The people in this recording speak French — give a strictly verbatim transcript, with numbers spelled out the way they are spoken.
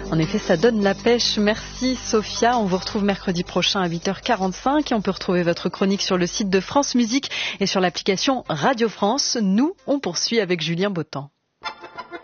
En effet, ça donne la pêche. Merci Sophia. On vous retrouve mercredi prochain à huit heures quarante-cinq et on peut retrouver votre chronique sur le site de France Musique et sur l'application Radio France. Nous, on poursuit avec Julien Bottan.